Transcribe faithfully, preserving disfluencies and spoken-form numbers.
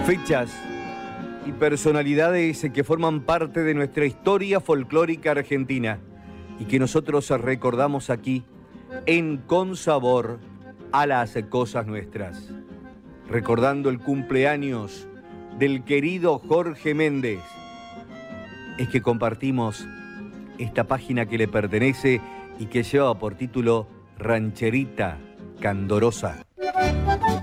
Fechas y personalidades que forman parte de nuestra historia folclórica argentina y que nosotros recordamos aquí en Con Sabor a las Cosas Nuestras. Recordando el cumpleaños del querido Jorge Méndez, es que compartimos esta página que le pertenece y que lleva por título Rancherita Candorosa.